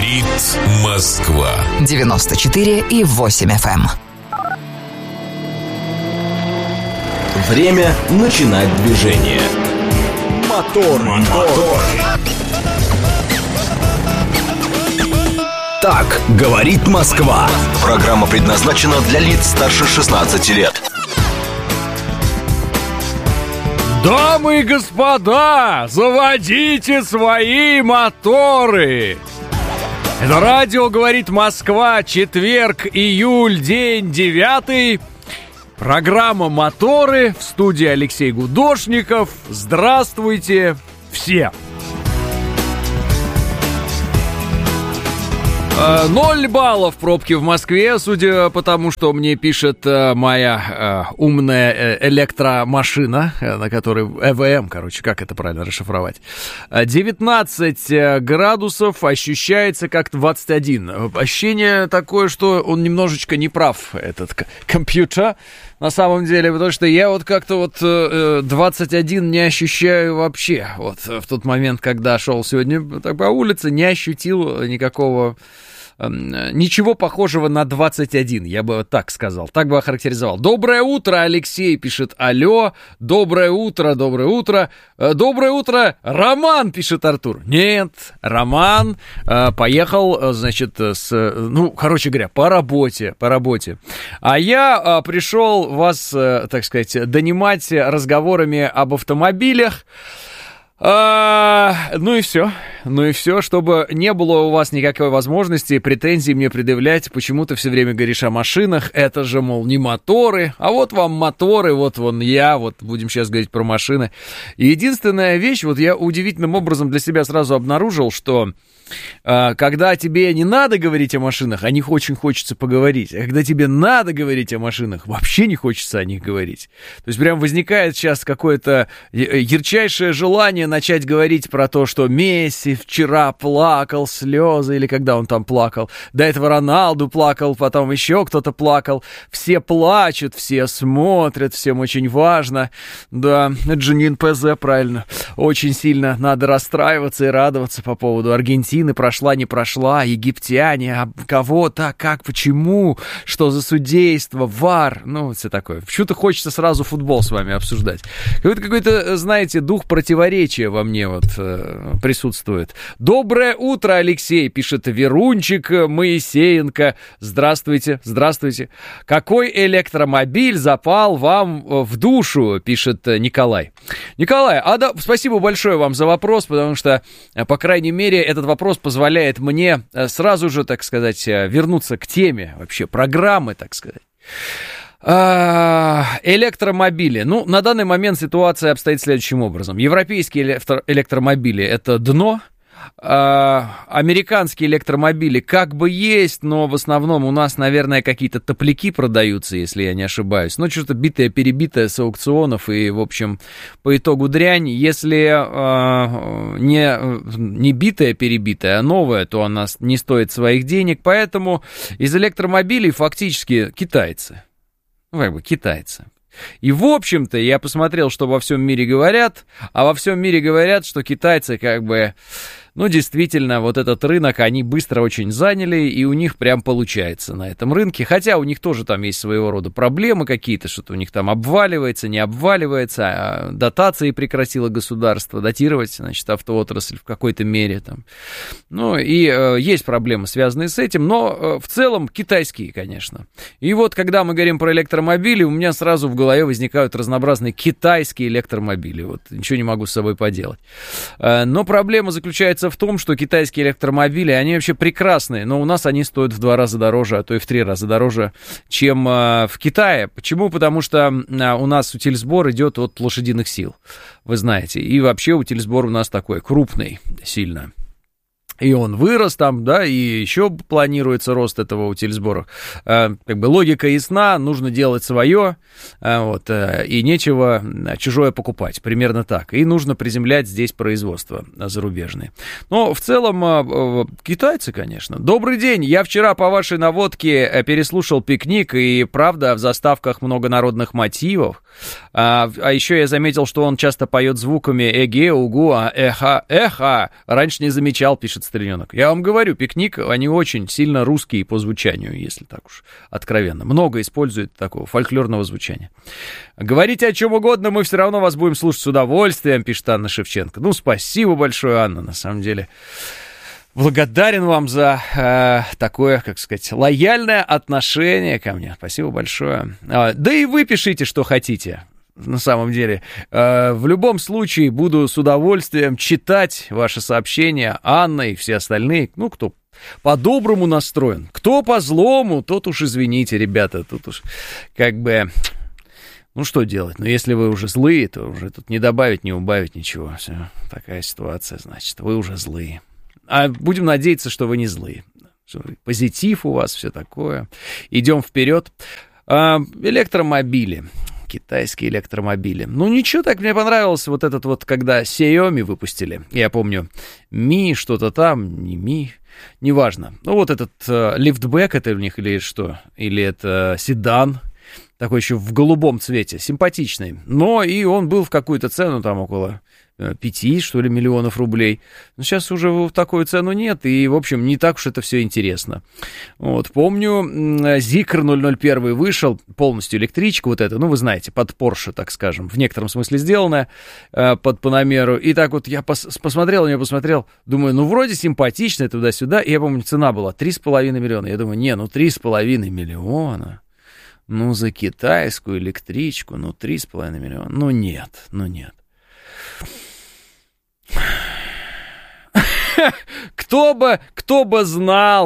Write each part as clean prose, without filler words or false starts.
Говорит Москва. 94,8 FM. Время начинать движение. Мотор. Так говорит Москва. Программа предназначена для лиц старше 16 лет. Дамы и господа, заводите свои моторы! Это радио «Говорит Москва», четверг, июль, день 9. Программа «Моторы», в студии Алексей Гудошников. Здравствуйте все! 0 баллов пробки в Москве, судя по тому, что мне пишет моя умная электромашина, на которой ЭВМ, короче, как это правильно расшифровать. 19 градусов, ощущается как 21. Ощущение такое, что он немножечко не прав, этот компьютер, на самом деле, потому что я вот как-то вот 21 не ощущаю вообще. Вот в тот момент, когда шел сегодня так по улице, не ощутил никакого... Ничего похожего на 21, я бы так сказал, так бы охарактеризовал. Доброе утро, Алексей пишет, алло, доброе утро, Роман, пишет Артур. Нет, Роман поехал, значит, короче говоря, по работе. А я пришел вас, так сказать, донимать разговорами об автомобилях. Ну и все, чтобы не было у вас никакой возможности претензий мне предъявлять, почему ты все время говоришь о машинах, это же, мол, не моторы, а вот вам моторы, вот вон я, вот будем сейчас говорить про машины. И единственная вещь, вот я удивительным образом для себя сразу обнаружил, что когда тебе не надо говорить о машинах, о них очень хочется поговорить. А когда тебе надо говорить о машинах, вообще не хочется о них говорить. То есть прям возникает сейчас какое-то ярчайшее желание начать говорить про то, что Месси вчера плакал, слезы, или когда он там плакал. До этого Роналду плакал, потом еще кто-то плакал. Все плачут, все смотрят, всем очень важно. Да, Джанин ПЗ, правильно. Очень сильно надо расстраиваться и радоваться по поводу Аргентины. Прошла, не прошла, египтяне, а кого-то, как, почему, что за судейство, ВАР, ну, все такое. Почему-то хочется сразу футбол с вами обсуждать. Какой-то, знаете, дух противоречия во мне вот присутствует. Доброе утро, Алексей, пишет Верунчик Моисеенко. Здравствуйте. Какой электромобиль запал вам в душу, пишет Николай. Николай, спасибо большое вам за вопрос, потому что, по крайней мере, этот вопрос позволяет мне сразу же, так сказать, вернуться к теме вообще программы, так сказать. Электромобили. Ну, на данный момент ситуация обстоит следующим образом. Европейские электромобили — это дно. Американские электромобили как бы есть, но в основном у нас, наверное, какие-то топляки продаются, если я не ошибаюсь. Ну, что-то битое-перебитое с аукционов и, в общем, по итогу дрянь. Если не битое-перебитое, а новое, то она не стоит своих денег. Поэтому из электромобилей фактически китайцы. Ну, как бы китайцы. И, в общем-то, я посмотрел, что во всем мире говорят, а во всем мире говорят, что китайцы как бы... Ну, действительно, вот этот рынок они быстро очень заняли, и у них прям получается на этом рынке. Хотя у них тоже там есть своего рода проблемы какие-то, что-то у них там обваливается, не обваливается, а дотации прекратило государство, датировать, значит, автоотрасль в какой-то мере там. Ну, и есть проблемы, связанные с этим, но в целом китайские, конечно. И вот, когда мы говорим про электромобили, у меня сразу в голове возникают разнообразные китайские электромобили. Вот, ничего не могу с собой поделать. Но проблема заключается в том, что китайские электромобили, они вообще прекрасные, но у нас они стоят в 2 раза дороже, а то и в 3 раза дороже, чем в Китае. Почему? Потому что у нас утильсбор идет от лошадиных сил, вы знаете, и вообще утильсбор у нас такой крупный сильно. И он вырос там, да, и еще планируется рост этого утильсбора. Как бы логика ясна, нужно делать свое, вот, и нечего чужое покупать, примерно так. И нужно приземлять здесь производство зарубежное. Но в целом китайцы, конечно. Добрый день, я вчера по вашей наводке переслушал «Пикник», и правда, в заставках много народных мотивов. А еще я заметил, что он часто поет звуками эге, угу, а эха, эха. Раньше не замечал, пишет распространенных. Я вам говорю, пикник, они очень сильно русские по звучанию, если так уж откровенно. Много используют такого фольклорного звучания. Говорите о чем угодно, мы все равно вас будем слушать с удовольствием, пишет Анна Шевченко. Ну, спасибо большое, Анна, на самом деле. Благодарен вам за такое, как сказать, лояльное отношение ко мне. Спасибо большое. Да и вы пишите, что хотите. На самом деле, в любом случае буду с удовольствием читать ваши сообщения, Анна и все остальные, ну, кто по-доброму настроен. Кто по-злому, тот уж, извините, ребята, тут уж как бы, ну, что делать? Но если вы уже злые, то уже тут не добавить, не убавить ничего. Все, такая ситуация, значит, вы уже злые. А будем надеяться, что вы не злые. Позитив у вас, все такое. Идем вперед. Электромобили. Китайские электромобили. Ну, ничего, так мне понравилось вот этот вот, когда Xiaomi выпустили. Я помню, Mi, что-то там, не Mi, неважно. Ну, вот этот лифтбэк, это у них или что? Или это седан, такой еще в голубом цвете, симпатичный. Но и он был в какую-то цену, там около 5, что ли, миллионов рублей. Но сейчас уже в такую цену нет, и, в общем, не так уж это все интересно. Вот, помню, Zikr 001 вышел, полностью электричка вот эта, ну, вы знаете, под Porsche, так скажем, в некотором смысле сделанная, под Panamera, и так вот я посмотрел, думаю, ну, вроде симпатично, туда-сюда, и я помню, цена была 3,5 миллиона. Я думаю, не, ну, 3,5 миллиона, ну, за китайскую электричку, ну, 3,5 миллиона, ну, нет. Кто бы знал,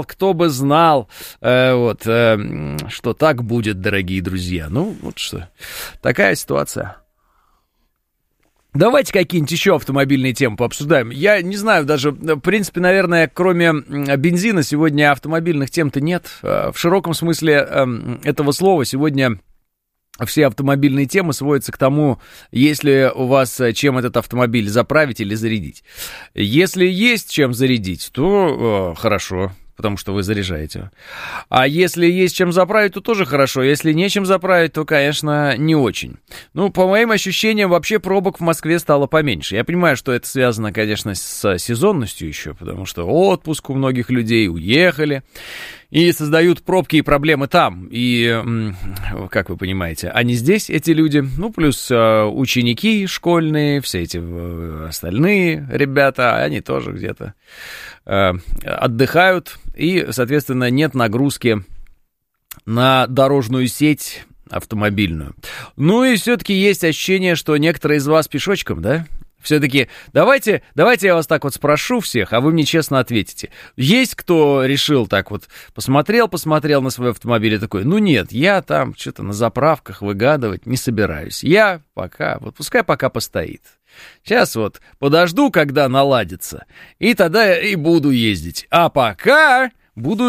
что так будет, дорогие друзья. Ну, вот что, такая ситуация. Давайте какие-нибудь еще автомобильные темы пообсуждаем. Я не знаю даже, в принципе, наверное, кроме бензина сегодня автомобильных тем-то нет. В широком смысле этого слова сегодня все автомобильные темы сводятся к тому, если у вас чем этот автомобиль заправить или зарядить. Если есть чем зарядить, то хорошо, потому что вы заряжаете. А если есть чем заправить, то тоже хорошо. Если нечем заправить, то, конечно, не очень. Ну, по моим ощущениям, вообще пробок в Москве стало поменьше. Я понимаю, что это связано, конечно, с сезонностью еще, потому что отпуск у многих людей, уехали, и создают пробки и проблемы там. И, как вы понимаете, они здесь, эти люди, ну, плюс ученики школьные, все эти остальные ребята, они тоже где-то отдыхают, и, соответственно, нет нагрузки на дорожную сеть автомобильную. Ну и все-таки есть ощущение, что некоторые из вас пешочком, да? Все-таки давайте я вас так вот спрошу всех, а вы мне честно ответите. Есть кто решил так вот, посмотрел на свой автомобиль и такой, ну нет, я там что-то на заправках выгадывать не собираюсь. Я пока, вот пускай пока постоит. Сейчас вот подожду, когда наладится, и тогда и буду ездить. А пока буду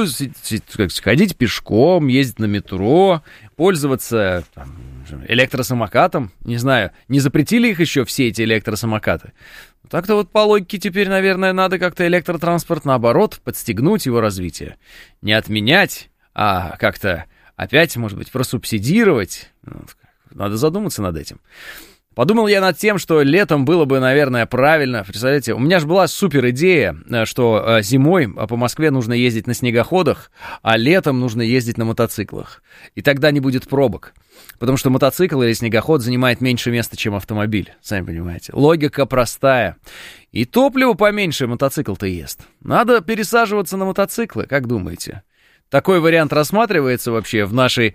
ходить пешком, ездить на метро, пользоваться там электросамокатом. Не знаю, не запретили их еще все эти электросамокаты? Так-то вот по логике теперь, наверное, надо как-то электротранспорт, наоборот, подстегнуть его развитие. Не отменять, а как-то опять, может быть, просубсидировать. Надо задуматься над этим. Подумал я над тем, что летом было бы, наверное, правильно. Представляете, у меня же была супер идея, что зимой по Москве нужно ездить на снегоходах, а летом нужно ездить на мотоциклах. И тогда не будет пробок. Потому что мотоцикл или снегоход занимает меньше места, чем автомобиль. Сами понимаете. Логика простая. И топливо поменьше мотоцикл-то ест. Надо пересаживаться на мотоциклы, как думаете? Такой вариант рассматривается вообще в нашей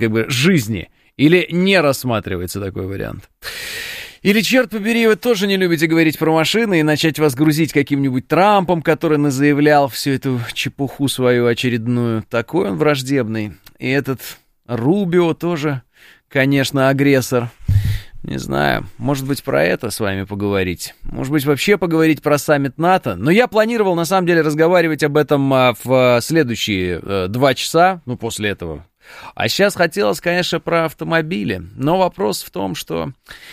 жизни? Или не рассматривается такой вариант? Или, черт побери, вы тоже не любите говорить про машины и начать вас грузить каким-нибудь Трампом, который назаявлял всю эту чепуху свою очередную. Такой он враждебный. И этот Рубио тоже, конечно, агрессор. Не знаю, может быть, про это с вами поговорить. Может быть, вообще поговорить про саммит НАТО. Но я планировал, на самом деле, разговаривать об этом в следующие 2 часа, ну, после этого. А сейчас хотелось, конечно, про автомобили. Но вопрос в том, что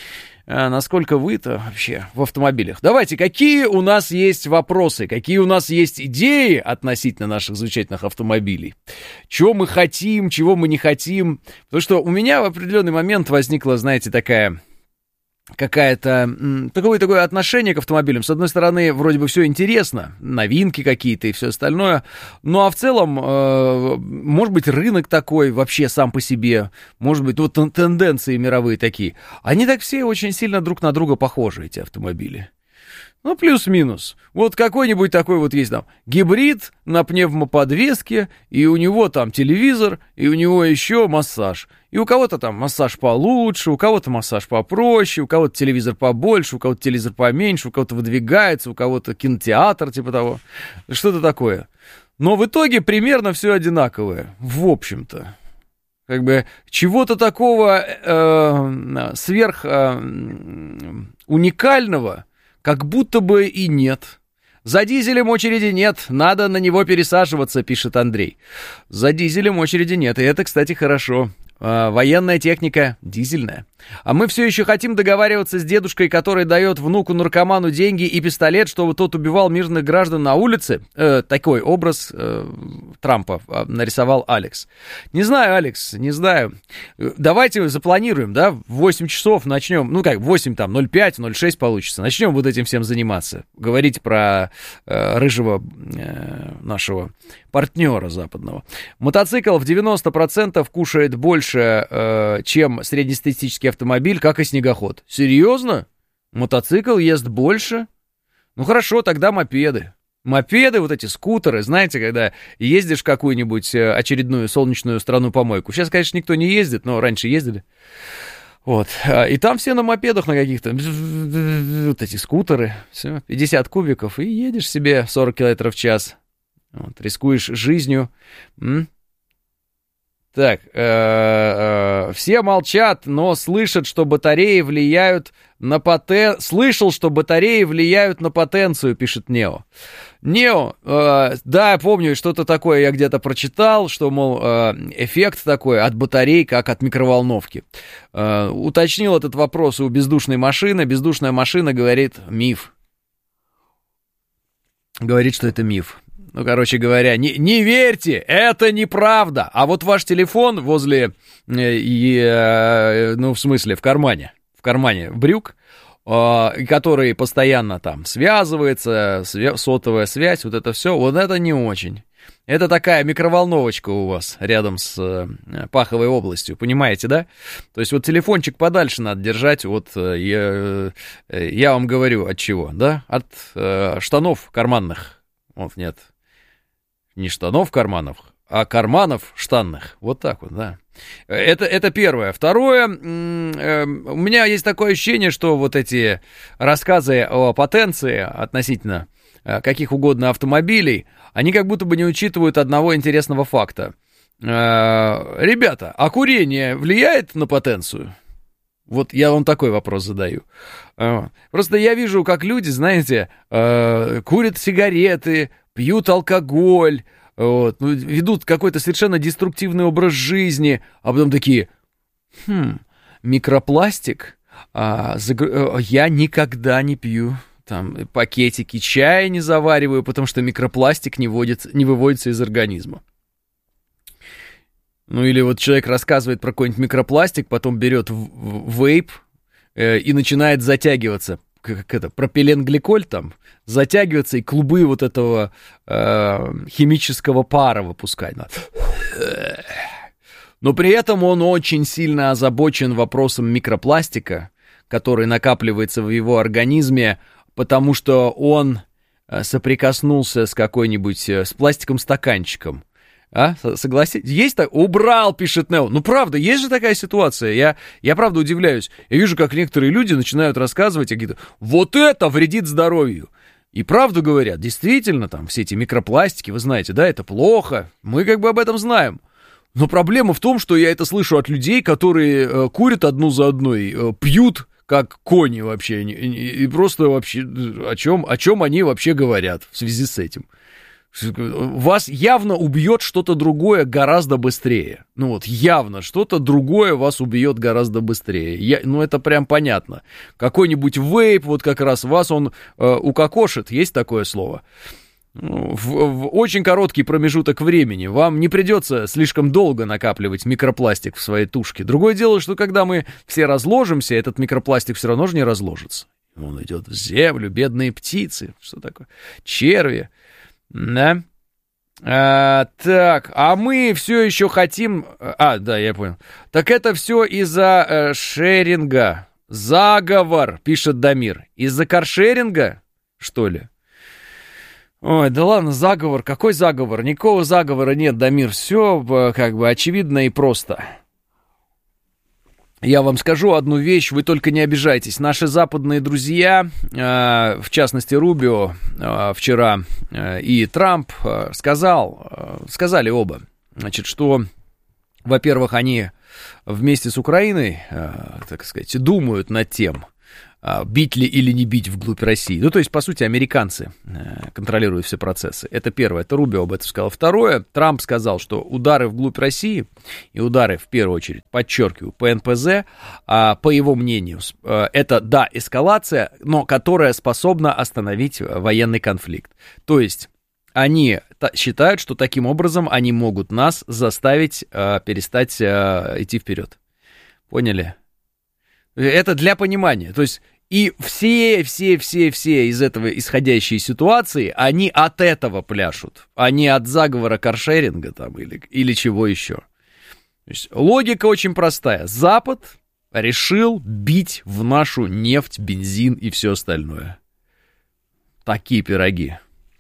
насколько вы-то вообще в автомобилях. Давайте, какие у нас есть вопросы, какие у нас есть идеи относительно наших замечательных автомобилей? Чего мы хотим, чего мы не хотим? Потому что у меня в определенный момент возникла, знаете, такая какое-то такое отношение к автомобилям. С одной стороны, вроде бы все интересно, новинки какие-то и все остальное, ну а в целом, может быть, рынок такой вообще сам по себе, может быть, вот тенденции мировые такие. Они так все очень сильно друг на друга похожи, эти автомобили. Ну, плюс-минус. Вот какой-нибудь такой вот есть там гибрид на пневмоподвеске, и у него там телевизор, и у него еще массаж. И у кого-то там массаж получше, у кого-то массаж попроще, у кого-то телевизор побольше, у кого-то телевизор поменьше, у кого-то выдвигается, у кого-то кинотеатр, типа того. Что-то такое. Но в итоге примерно все одинаковое, в общем-то. Как бы чего-то такого уникального как будто бы и нет. За дизелем очереди нет, надо на него пересаживаться, пишет Андрей. За дизелем очереди нет, и это, кстати, хорошо. Военная техника дизельная. А мы все еще хотим договариваться с дедушкой, который дает внуку-наркоману деньги и пистолет, чтобы тот убивал мирных граждан на улице. Такой образ Трампа нарисовал Алекс. Не знаю, Алекс, не знаю. Давайте запланируем, да, в 8 часов начнем, ну как, 8 там, 05, 06 получится. Начнем вот этим всем заниматься. Говорить про рыжего нашего партнера западного. Мотоцикл в 90% кушает больше, чем среднестатистический автомобиль, как и снегоход. Серьезно? Мотоцикл ест больше? Ну хорошо, тогда мопеды. Мопеды, вот эти скутеры, знаете, когда ездишь в какую-нибудь очередную солнечную страну-помойку. Сейчас, конечно, никто не ездит, но раньше ездили. Вот. И там все на мопедах, на каких-то вот эти скутеры. Все, 50 кубиков, и едешь себе 40 км в час. Вот, рискуешь жизнью. Так, все молчат, но слышат, что батареи влияют на Слышал, что батареи влияют на потенцию, пишет Нео. Нео, да, я помню, что-то такое я где-то прочитал, что, мол, эффект такой от батарей, как от микроволновки. Уточнил этот вопрос у бездушной машины. Бездушная машина говорит, миф. Говорит, что это миф. Ну, короче говоря, не верьте, это неправда. А вот ваш телефон возле, ну, в смысле, в кармане брюк, который постоянно там связывается, сотовая связь, вот это все, вот это не очень. Это такая микроволновочка у вас рядом с паховой областью, понимаете, да? То есть вот телефончик подальше надо держать, вот я вам говорю от чего, да? От штанов карманных, вот нет. Не штанов карманов, а карманов штанных. Вот так вот, да. Это первое. Второе, у меня есть такое ощущение, что вот эти рассказы о потенции относительно каких угодно автомобилей, они как будто бы не учитывают одного интересного факта. Ребята, а курение влияет на потенцию? Вот я вам такой вопрос задаю. Просто я вижу, как люди, знаете, курят сигареты, пьют алкоголь, вот, ведут какой-то совершенно деструктивный образ жизни, а потом такие, микропластик, я никогда не пью, там, пакетики чая не завариваю, потому что микропластик не выводится из организма. Ну или вот человек рассказывает про какой-нибудь микропластик, потом берет вейп и начинает затягиваться. Как это, пропиленгликоль там, затягиваться и клубы вот этого химического пара выпускать. Но при этом он очень сильно озабочен вопросом микропластика, который накапливается в его организме, потому что он соприкоснулся с какой-нибудь, с пластиковым-стаканчиком. А? Согласитесь? Есть так? Убрал, пишет Нео. Ну, правда, есть же такая ситуация. Я правда удивляюсь. Я вижу, как некоторые люди начинают рассказывать, и говорят, вот это вредит здоровью. И правду говорят, действительно, там, все эти микропластики, вы знаете, да, это плохо. Мы как бы об этом знаем. Но проблема в том, что я это слышу от людей, которые курят одну за одной, пьют, как кони вообще. И просто вообще, о чем они вообще говорят в связи с этим. Вас явно убьет что-то другое гораздо быстрее. Ну вот, явно что-то другое вас убьет гораздо быстрее. Ну это прям понятно. Какой-нибудь вейп, вот как раз вас он укокошит, есть такое слово? в очень короткий промежуток времени. Вам не придется слишком долго накапливать микропластик в своей тушке. Другое дело, что когда мы все разложимся, этот микропластик все равно же не разложится. Он идет в землю, бедные птицы. Что такое? Черви. Да? Так, а мы все еще хотим... да, я понял. Так это все из-за шеринга. Заговор, пишет Дамир. Из-за каршеринга, что ли? Ой, да ладно, заговор. Какой заговор? Никакого заговора нет, Дамир. Все как бы очевидно и просто. Я вам скажу одну вещь, вы только не обижайтесь. Наши западные друзья, в частности Рубио вчера и Трамп, сказали оба, значит, что, во-первых, они вместе с Украиной, так сказать, думают над тем, бить ли или не бить вглубь России. Ну, то есть, по сути, американцы контролируют все процессы. Это первое, это Рубио об этом сказал. Второе, Трамп сказал, что удары вглубь России и удары, в первую очередь, подчеркиваю, по НПЗ, по его мнению, это, да, эскалация, но которая способна остановить военный конфликт. То есть, они считают, что таким образом они могут нас заставить перестать идти вперед. Поняли? Это для понимания. То есть, и все из этого исходящие ситуации, они от этого пляшут, а не от заговора каршеринга там или чего еще. То есть, логика очень простая. Запад решил бить в нашу нефть, бензин и все остальное. Такие пироги.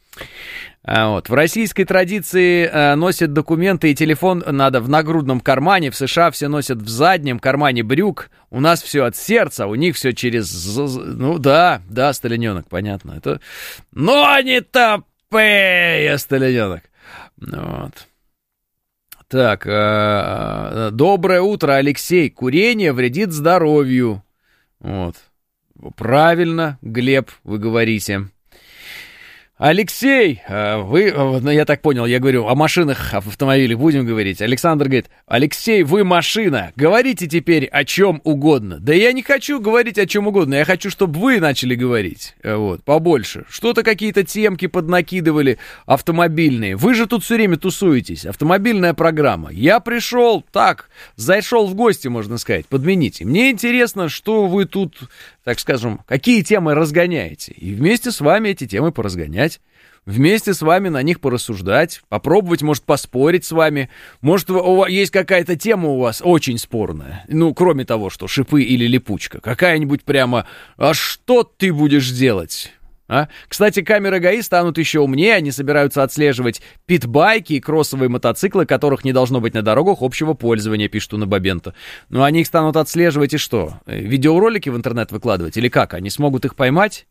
Вот. В российской традиции носят документы и телефон надо в нагрудном кармане. В США все носят в заднем кармане брюк. У нас все от сердца, у них все через... Ну да, Сталиненок, понятно. Это... Но они тупые, Сталиненок. Вот. Так, доброе утро, Алексей. Курение вредит здоровью. Вот. Правильно, Глеб, вы говорите. Алексей, я так понял, я говорю о машинах, об автомобилях будем говорить. Александр говорит, Алексей, вы машина, говорите теперь о чем угодно. Да я не хочу говорить о чем угодно, я хочу, чтобы вы начали говорить, вот, побольше. Что-то какие-то темки поднакидывали автомобильные. Вы же тут все время тусуетесь, автомобильная программа. Я пришел, так, зашел в гости, можно сказать, подмените. Мне интересно, что вы тут, так скажем, какие темы разгоняете. И вместе с вами эти темы поразгонять. Вместе с вами на них порассуждать, попробовать, может, поспорить с вами. Может, есть какая-то тема у вас очень спорная. Ну, кроме того, что шипы или липучка. Какая-нибудь прямо, а что ты будешь делать? А? Кстати, камеры ГАИ станут еще умнее, они собираются отслеживать питбайки и кроссовые мотоциклы, которых не должно быть на дорогах общего пользования, пишет Уна Бабенто. Ну, они их станут отслеживать и что? Видеоролики в интернет выкладывать? Или как? Они смогут их поймать?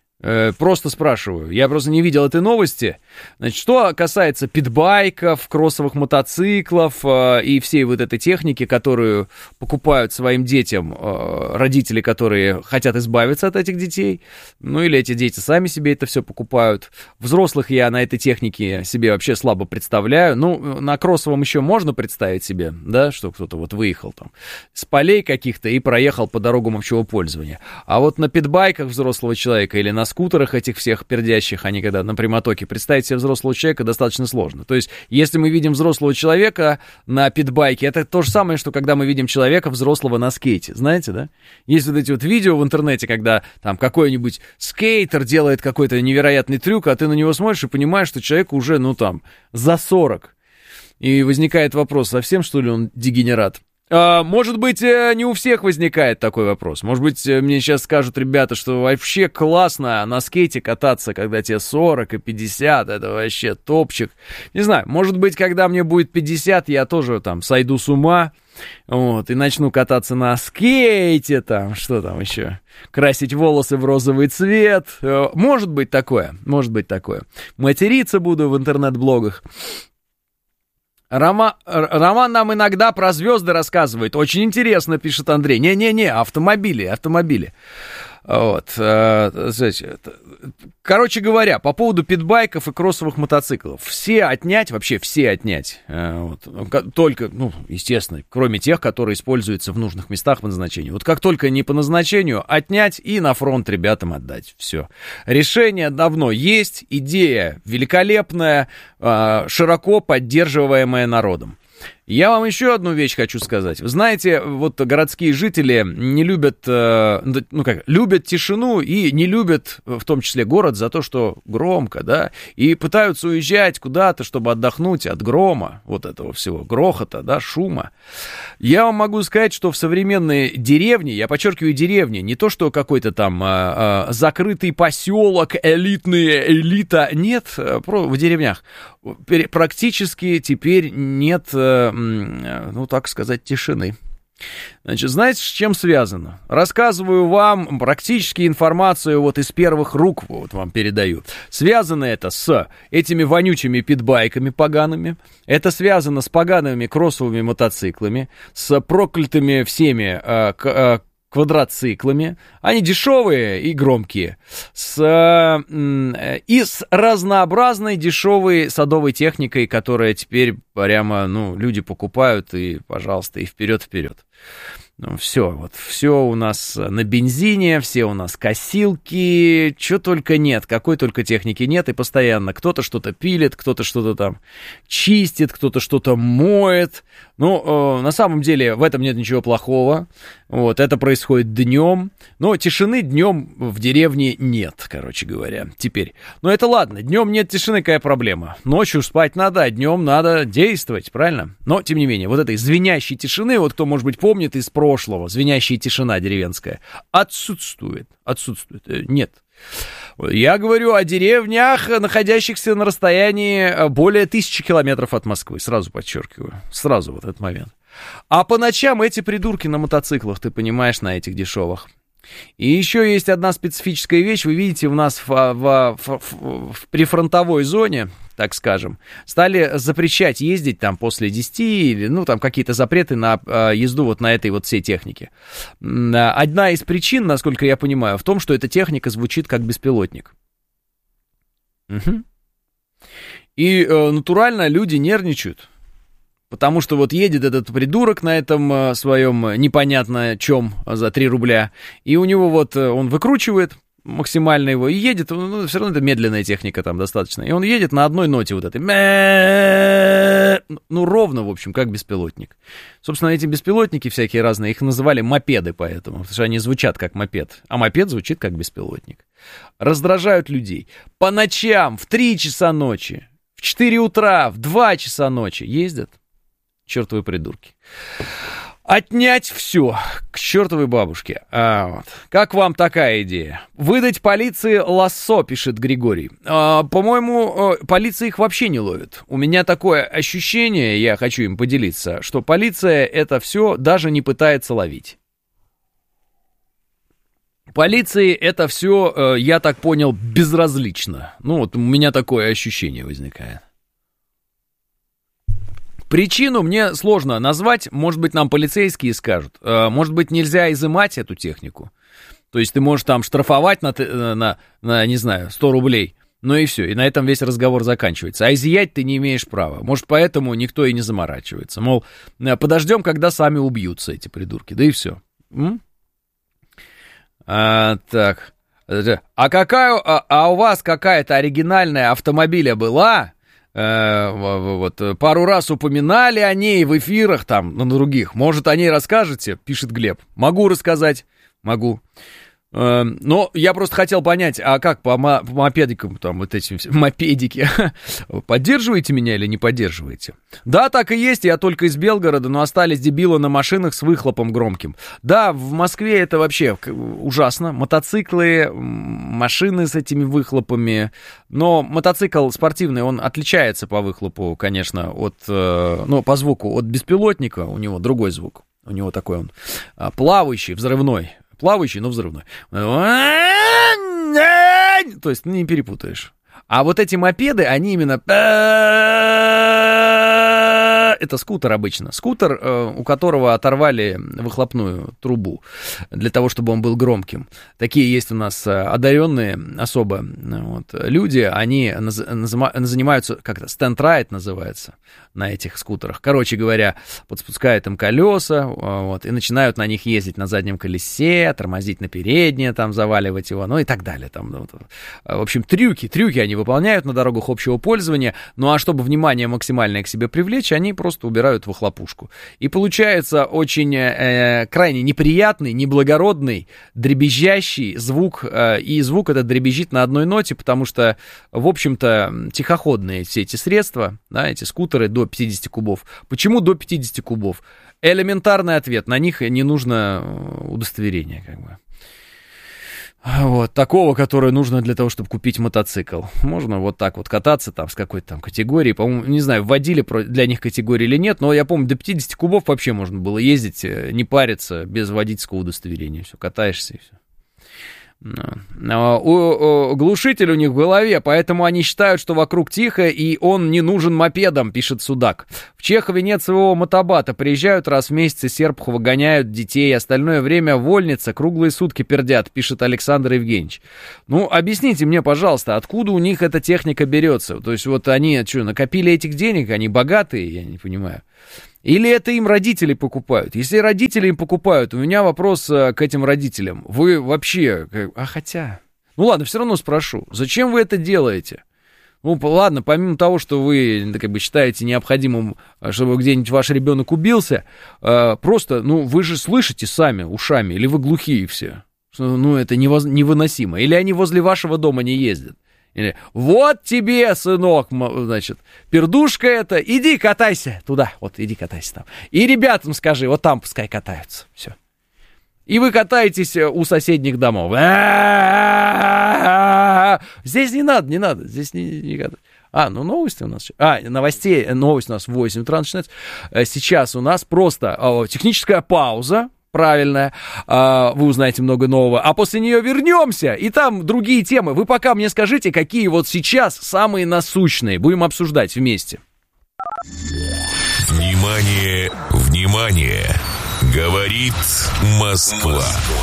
Просто спрашиваю, я просто не видел этой новости. Значит, что касается питбайков, кроссовых мотоциклов и всей вот этой техники, которую покупают своим детям родители, которые хотят избавиться от этих детей, ну или эти дети сами себе это все покупают. Взрослых я на этой технике себе вообще слабо представляю. Ну, на кроссовом еще можно представить себе, да, что кто-то вот выехал там с полей каких-то и проехал по дорогам общего пользования. А вот на питбайках взрослого человека или на скутерах этих всех пердящих, они когда на прямотоке, представить себе взрослого человека достаточно сложно. То есть, если мы видим взрослого человека на питбайке, это то же самое, что когда мы видим человека взрослого на скейте, знаете, да? Есть вот эти вот видео в интернете, когда там какой-нибудь скейтер делает какой-то невероятный трюк, а ты на него смотришь и понимаешь, что человеку уже, ну там, за 40. И возникает вопрос, совсем что ли он дегенерат? Может быть, не у всех возникает такой вопрос. Может быть, мне сейчас скажут ребята, что вообще классно на скейте кататься, когда тебе 40 и 50, это вообще топчик. Не знаю, может быть, когда мне будет 50, я тоже там сойду с ума, вот, и начну кататься на скейте, там, что там еще, красить волосы в розовый цвет. Может быть такое, может быть такое. Материться буду в интернет-блогах. Роман нам иногда про звезды рассказывает. Очень интересно, пишет Андрей. Не-не-не, автомобили. Вот, значит, короче говоря, по поводу питбайков и кроссовых мотоциклов. Все отнять, вот, только, ну, естественно, кроме тех, которые используются в нужных местах по назначению. Вот как только не по назначению, отнять и на фронт ребятам отдать. Все. Решение давно есть, идея великолепная, широко поддерживаемая народом. Я вам еще одну вещь хочу сказать. Вы знаете, вот городские жители не любят, любят тишину и не любят, в том числе, город за то, что громко, да, и пытаются уезжать куда-то, чтобы отдохнуть от грома, вот этого всего, грохота, да, шума. Я вам могу сказать, что в современной деревне, я подчеркиваю деревни, не то, что какой-то там закрытый поселок, элита, нет, в деревнях практически теперь нет, ну, так сказать, тишины. Значит, знаете, с чем связано? Рассказываю вам практически информацию вот из первых рук, вот вам передаю. Связано это с этими вонючими питбайками погаными, это связано с погаными кроссовыми мотоциклами, с проклятыми всеми квадроциклами, они дешевые и громкие, и с разнообразной дешевой садовой техникой, которая теперь прямо, ну, люди покупают, и, пожалуйста, и вперед. Ну, все у нас на бензине, все у нас косилки, что только нет, какой только техники нет, и постоянно кто-то что-то пилит, кто-то что-то там чистит, кто-то что-то моет. Ну, на самом деле в этом нет ничего плохого, вот, это происходит днем, но тишины днем в деревне нет, короче говоря, теперь. Но это ладно, днем нет тишины, какая проблема? Ночью спать надо, а днем надо действовать, правильно? Но, тем не менее, вот этой звенящей тишины, вот кто, может быть, помнит из прошлого, звенящая тишина деревенская, отсутствует, нет. Я говорю о деревнях, находящихся на расстоянии более 1000 километров от Москвы, сразу подчеркиваю, сразу вот этот момент. А по ночам эти придурки на мотоциклах, ты понимаешь, на этих дешевых. И еще есть одна специфическая вещь, вы видите, у нас в прифронтовой зоне, так скажем, стали запрещать ездить там после 10, или, ну, там какие-то запреты на езду вот на этой вот всей технике. Одна из причин, насколько я понимаю, в том, что эта техника звучит как беспилотник. Угу. И натурально люди нервничают. Потому что вот едет этот придурок на этом своем непонятно чем за 3 рубля, и у него вот он выкручивает максимально его и едет, ну, все равно это медленная техника там достаточно, и он едет на одной ноте вот этой, ну, ровно, в общем, как беспилотник. Собственно, эти беспилотники всякие разные, их называли мопеды поэтому, потому что они звучат как мопед, а мопед звучит как беспилотник. Раздражают людей. По ночам, в 3 часа ночи, в 4 утра, в 2 часа ночи ездят. Чертовы придурки. Отнять все к чертовой бабушке. Вот. Как вам такая идея? Выдать полиции лассо, пишет Григорий. По-моему, полиция их вообще не ловит. У меня такое ощущение, я хочу им поделиться, что полиция это все даже не пытается ловить. Полиции это все, я так понял, безразлично. Ну вот у меня такое ощущение возникает. Причину мне сложно назвать, может быть, нам полицейские скажут, может быть, нельзя изымать эту технику, то есть ты можешь там штрафовать на не знаю, 100 рублей, ну и все, и на этом весь разговор заканчивается, а изъять ты не имеешь права, может, поэтому никто и не заморачивается, мол, подождем, когда сами убьются эти придурки, да и все. Так, а у вас какая-то оригинальная автомобиля была? Вот, пару раз упоминали о ней в эфирах там, на других. Может, о ней расскажете? Пишет Глеб. Могу рассказать. Могу. Но я просто хотел понять, а как по мопедикам, там, вот этим мопедики, поддерживаете меня или не поддерживаете? Да, так и есть, я только из Белгорода, но остались дебилы на машинах с выхлопом громким. Да, в Москве это вообще ужасно, мотоциклы, машины с этими выхлопами, но мотоцикл спортивный, он отличается по выхлопу, конечно, от, ну, по звуку от беспилотника, у него другой звук, у него такой он плавающий, взрывной. Плавающий, но взрывной. То есть, не перепутаешь. А вот эти мопеды, они именно это скутер обычно. Скутер, у которого оторвали выхлопную трубу для того, чтобы он был громким. Такие есть у нас одаренные особо люди, они занимаются, как-то стенд-райд называется, на этих скутерах. Короче говоря, подспускают им колеса, и начинают на них ездить на заднем колесе, тормозить на переднее, там, заваливать его, и так далее. Там, в общем, трюки они выполняют на дорогах общего пользования, ну а чтобы внимание максимальное к себе привлечь, они просто убирают выхлопушку. И получается очень крайне неприятный, неблагородный, дребезжащий звук, и звук этот дребезжит на одной ноте, потому что, в общем-то, тихоходные все эти средства, да, эти скутеры до 50 кубов. Почему до 50 кубов? Элементарный ответ, на них не нужно удостоверение, как бы. Вот, такого, которое нужно для того, чтобы купить мотоцикл. Можно вот так вот кататься там с какой-то там категории. По-моему, не знаю, вводили для них категории или нет, но я помню, до 50 кубов вообще можно было ездить, не париться, без водительского удостоверения. Все, катаешься и все. Глушитель у них в голове, поэтому они считают, что вокруг тихо, и он не нужен мопедам, пишет Судак. В Чехове нет своего мотобата, приезжают раз в месяц из Серпухова, гоняют детей, остальное время вольница, круглые сутки пердят, пишет Александр Евгеньевич. Ну, объясните мне, пожалуйста, откуда у них эта техника берется? То есть вот они что, накопили этих денег, они богатые, я не понимаю. Или это им родители покупают? Если родители им покупают, у меня вопрос к этим родителям. Вы вообще... хотя... Ну ладно, все равно спрошу. Зачем вы это делаете? Ну ладно, помимо того, что вы как бы считаете необходимым, чтобы где-нибудь ваш ребенок убился, просто, вы же слышите сами ушами, или вы глухие все? Это невыносимо. Или они возле вашего дома не ездят? Или, вот тебе, сынок, значит, пердушка эта, иди катайся туда, иди катайся там. И ребятам скажи, вот там пускай катаются, все. И вы катаетесь у соседних домов. Здесь не надо, здесь не катать. Новости у нас. Новость у нас в 8 утра начинается. Сейчас у нас просто техническая пауза. Правильно, вы узнаете много нового, а после нее вернемся, и там другие темы. Вы пока мне скажите, какие вот сейчас самые насущные, будем обсуждать вместе. Внимание, внимание, говорит Москва.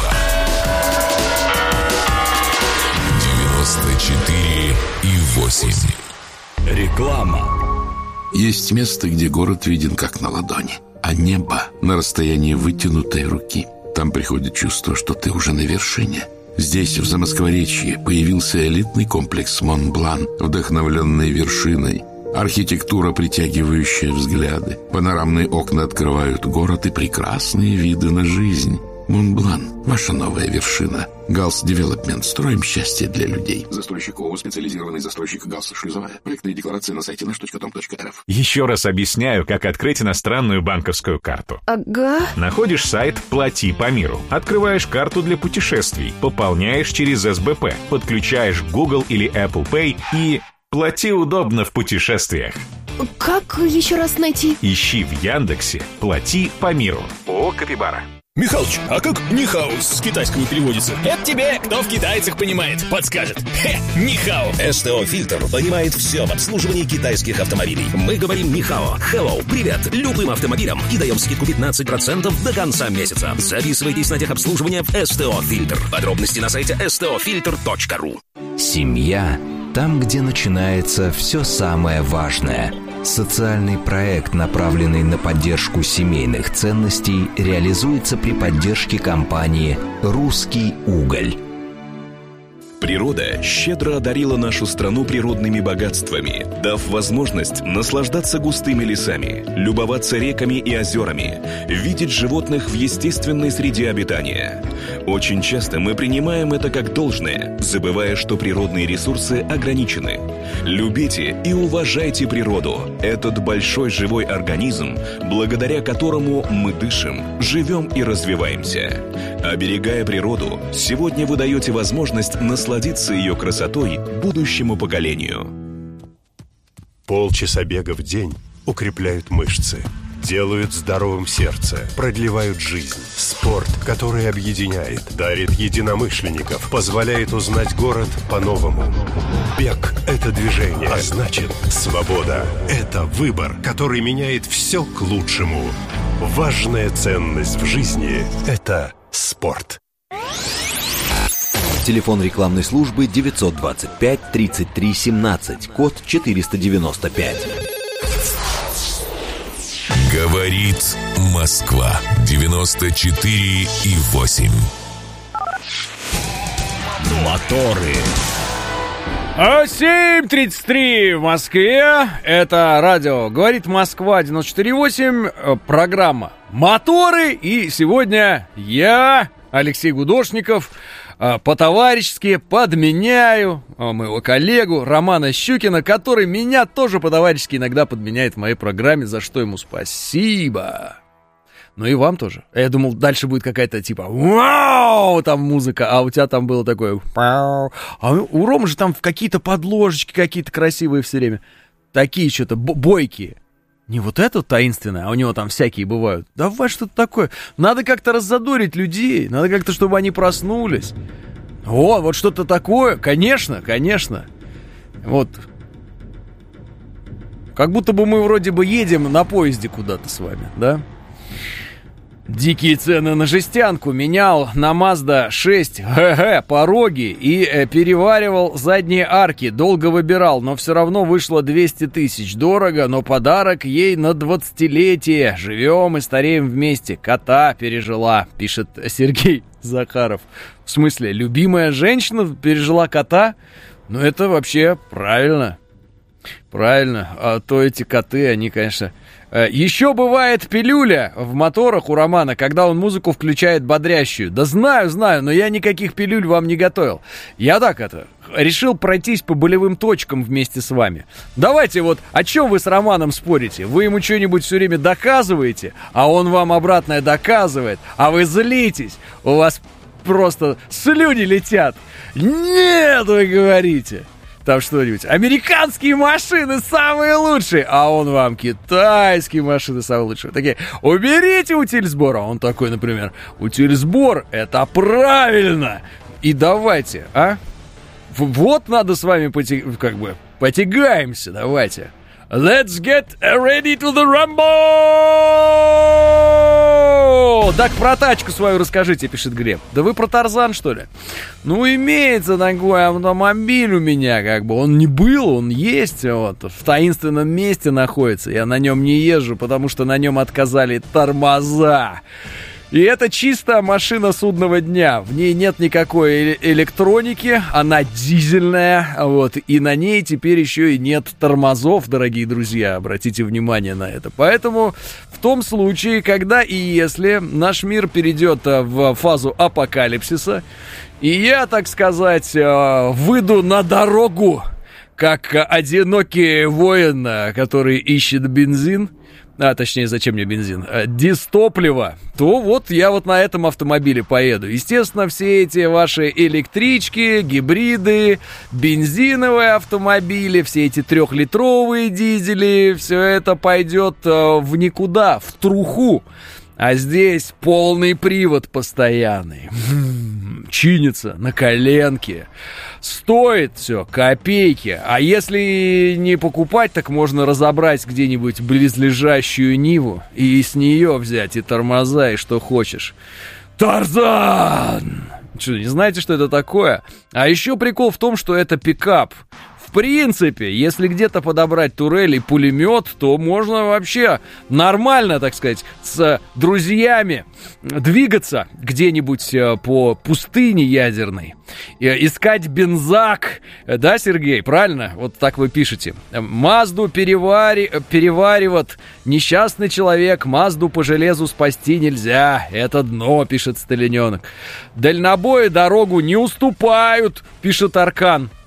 94,8. Реклама. Есть место, где город виден как на ладони, а небо на расстоянии вытянутой руки. Там приходит чувство, что ты уже на вершине. Здесь, в Замоскворечье, появился элитный комплекс «Монблан», вдохновленный вершиной. Архитектура, притягивающая взгляды. Панорамные окна открывают город и прекрасные виды на жизнь. «Монблан» – ваша новая вершина. «Галс Девелопмент». Строим счастье для людей. Застройщик ООО «Специализированный застройщик Галс Шлюзовая». Проектные декларации на сайте nаш.com.рф. Еще раз объясняю, как открыть иностранную банковскую карту. Ага. Находишь сайт «Плати по миру». Открываешь карту для путешествий. Пополняешь через СБП. Подключаешь Google или Apple Pay и... плати удобно в путешествиях. Как еще раз найти? Ищи в Яндексе «Плати по миру». ООО «Капибара». Михалыч, а как нихао с китайского переводится? Это тебе, кто в китайцах понимает, подскажет. Нихао. СТО «Фильтр» понимает все в обслуживании китайских автомобилей. Мы говорим нихао, hello, привет, любым автомобилям и даем скидку 15% до конца месяца. Записывайтесь на техобслуживание в СТО «Фильтр». Подробности на сайте stofilter.ru. Семья – там, где начинается все самое важное. Социальный проект, направленный на поддержку семейных ценностей, реализуется при поддержке компании «Русский уголь». Природа щедро одарила нашу страну природными богатствами, дав возможность наслаждаться густыми лесами, любоваться реками и озерами, видеть животных в естественной среде обитания. Очень часто мы принимаем это как должное, забывая, что природные ресурсы ограничены. Любите и уважайте природу, этот большой живой организм, благодаря которому мы дышим, живем и развиваемся. Оберегая природу, сегодня вы даете возможность насладиться ее красотой будущему поколению. Полчаса бега в день укрепляют мышцы. делают здоровым сердце, продлевают жизнь. Спорт, который объединяет, дарит единомышленников, позволяет узнать город по-новому. Бег – это движение, а значит, свобода – это выбор, который меняет все к лучшему. Важная ценность в жизни – это спорт. Телефон рекламной службы 925 33 17, код 495. Говорит Москва 94,8. Моторы. 7:33 в Москве. Это радио «Говорит Москва» 94,8. Программа «Моторы». И сегодня я, Алексей Гудошников, по-товарищески подменяю моего коллегу Романа Щукина, который меня тоже по-товарищески иногда подменяет в моей программе, за что ему спасибо. Ну и вам тоже. Я думал, дальше будет какая-то типа «Вау!» там музыка, а у тебя там было такое «Пау!». А у Ромы же там какие-то подложечки какие-то красивые все время. Такие что-то бойкие. Не вот это таинственное, а у него там всякие бывают. Давай что-то такое. Надо как-то раззадорить людей. Надо как-то, чтобы они проснулись. О, вот что-то такое. Конечно, конечно. Вот. Как будто бы мы вроде бы едем на поезде куда-то с вами, да? Дикие цены на жестянку. Менял на Mazda 6 пороги и переваривал задние арки. Долго выбирал, но все равно вышло 200 тысяч. Дорого, но подарок ей на 20-летие. Живем и стареем вместе. Кота пережила, пишет Сергей Захаров. В смысле, любимая женщина пережила кота? Ну это вообще правильно. Правильно. А то эти коты, они, конечно... Еще бывает пилюля в моторах у Романа, когда он музыку включает бодрящую. Да знаю, но я никаких пилюль вам не готовил. Я так решил пройтись по болевым точкам вместе с вами. Давайте вот, о чем вы с Романом спорите? Вы ему что-нибудь все время доказываете, а он вам обратное доказывает, а вы злитесь, у вас просто слюни летят. Нет, вы говорите. Там что-нибудь. Американские машины самые лучшие. А он вам китайские машины самые лучшие. Такие, уберите утильсбор. А он такой, например, утильсбор это правильно. И давайте, вот надо с вами потягаемся. Давайте. Let's get ready to the rumble! Так про тачку свою расскажите, пишет Глеб. Да вы про Тарзан, что ли? Ну, имеется такой автомобиль у меня, Он не был, он есть, вот, в таинственном месте находится. Я на нем не езжу, потому что на нем отказали тормоза. И это чисто машина судного дня. В ней нет никакой электроники, она дизельная, вот, и на ней теперь еще и нет тормозов, дорогие друзья, обратите внимание на это. Поэтому в том случае, когда и если наш мир перейдет в фазу апокалипсиса, и я, так сказать, выйду на дорогу, как одинокий воин, который ищет бензин, точнее, зачем мне бензин? Дистопливо. То вот я вот на этом автомобиле поеду. Естественно, все эти ваши электрички, гибриды, бензиновые автомобили, все эти 3-литровые дизели, все это пойдет в никуда, в труху. А здесь полный привод постоянный. Чинится на коленке. Стоит все копейки. А если не покупать, так можно разобрать где-нибудь близлежащую Ниву и с нее взять и тормоза, и что хочешь. Тарзан! Что, не знаете, что это такое? А еще прикол в том, что это пикап. В принципе, если где-то подобрать турель и пулемет, то можно вообще нормально, так сказать, с друзьями двигаться где-нибудь по пустыне ядерной, искать бензак, да, Сергей, правильно? Вот так вы пишете. Мазду переваривает несчастный человек, Мазду по железу спасти нельзя, это дно, пишет Сталиненок. Дальнобои дорогу не уступают, пишет Аркан.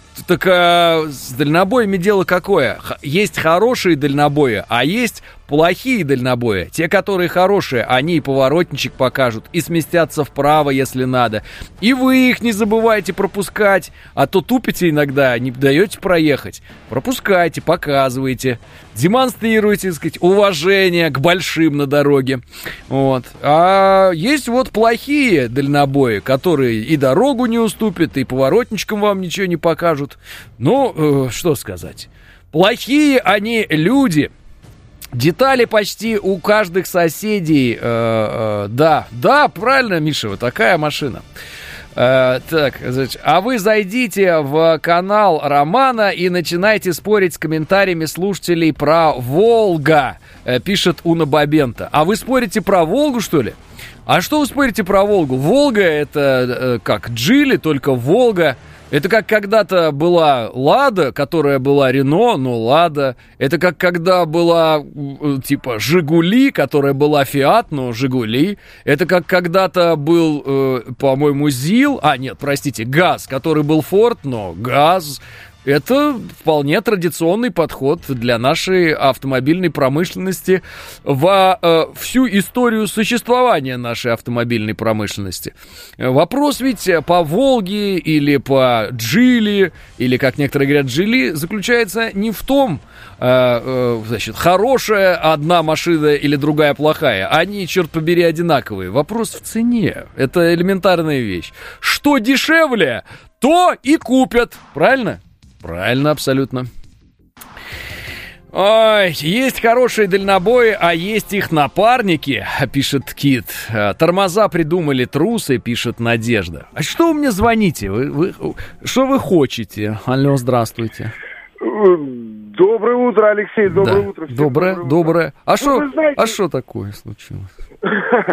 Так с дальнобоями дело какое? Есть хорошие дальнобои, а есть плохие дальнобои. Те, которые хорошие, они и поворотничек покажут, и сместятся вправо, если надо. И вы их не забывайте пропускать, а то тупите иногда, не даете проехать. Пропускайте, показывайте, демонстрируйте, так сказать, уважение к большим на дороге. Вот. А есть вот плохие дальнобои, которые и дорогу не уступят, и поворотничком вам ничего не покажут. Ну, что сказать. Плохие они люди. Детали почти у каждых соседей. Да, правильно, Миша, вот такая машина. Так, значит, а вы зайдите в канал Романа и начинайте спорить с комментариями слушателей про Волга, пишет Уна Бабента. А вы спорите про Волгу, что ли? А что вы спорите про Волгу? Волга это как Джили, только Волга. Это как когда-то была Лада, которая была Рено, но Лада. Это как когда была, типа, Жигули, которая была Фиат, но Жигули. Это как когда-то был, по-моему, ЗИЛ, ГАЗ, который был Форд, но ГАЗ. Это вполне традиционный подход для нашей автомобильной промышленности во всю историю существования нашей автомобильной промышленности. Вопрос ведь по Волге или по Джили, или, как некоторые говорят, Джили, заключается не в том, значит, хорошая одна машина или другая плохая. Они, черт побери, одинаковые. Вопрос в цене. Это элементарная вещь. Что дешевле, то и купят. Правильно? Правильно, абсолютно. Ой, есть хорошие дальнобои, а есть их напарники, пишет Кит. Тормоза придумали трусы, пишет Надежда. А что вы мне звоните? Что вы хотите? Алло, здравствуйте. Доброе утро, Алексей, доброе утро. Доброе. А что такое случилось?